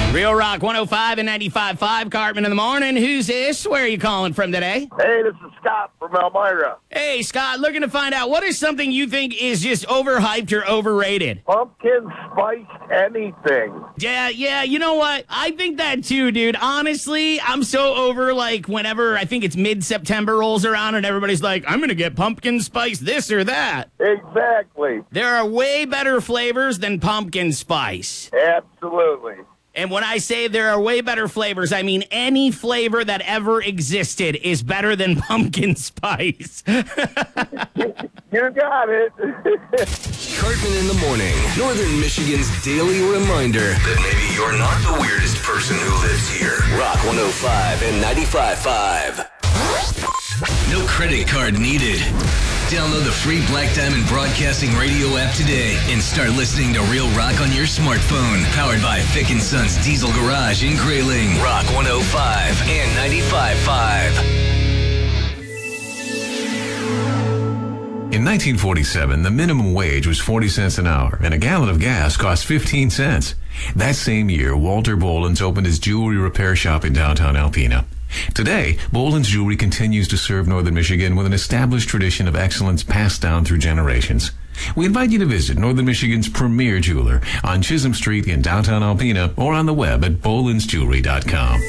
Real Rock 105 and 95.5, Cartman in the morning. Who's this? Where are you calling from today? Hey, this is Scott from Elmira. Hey, Scott, looking to find out what is something you think is just overhyped or overrated? Pumpkin spiced anything. Yeah, you know what? I think that too, dude. Honestly, I'm so over, like, whenever I think it's mid-September rolls around and everybody's like, I'm going to get pumpkin spice this or that. Exactly. There are way better flavors than pumpkin spice. Absolutely. And when I say there are way better flavors, I mean any flavor that ever existed is better than pumpkin spice. You got it. Cartman in the morning, Northern Michigan's daily reminder that maybe you're not the weirdest person who lives here. Rock 105 and 95.5. No credit card needed. Download the free Black Diamond Broadcasting Radio app today and start listening to Real Rock on your smartphone. Powered by Fick & Sons Diesel Garage in Grayling. Rock 105 and 95.5. In 1947, the minimum wage was 40 cents an hour, and a gallon of gas cost 15 cents. That same year, Walter Boland's opened his jewelry repair shop in downtown Alpena. Today, Boland's Jewelry continues to serve Northern Michigan with an established tradition of excellence passed down through generations. We invite you to visit Northern Michigan's premier jeweler on Chisholm Street in downtown Alpena or on the web at bolandsjewelry.com.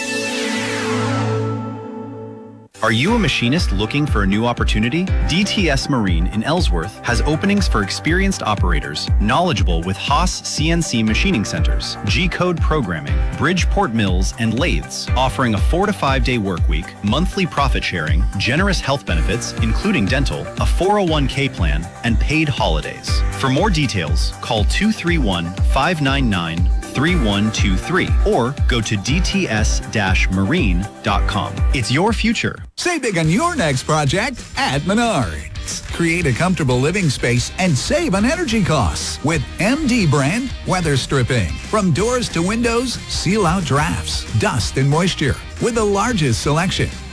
Are you a machinist looking for a new opportunity? DTS Marine in Ellsworth has openings for experienced operators, knowledgeable with Haas CNC machining centers, G-code programming, Bridgeport mills, and lathes, offering a 4 to 5 day work week, monthly profit sharing, generous health benefits, including dental, a 401k plan, and paid holidays. For more details, call 231-599-3123 or go to dts-marine.com. It's your future. Save big on your next project at Menards. Create a comfortable living space and save on energy costs with MD brand weather stripping. From doors to windows, seal out drafts, dust, and moisture with the largest selection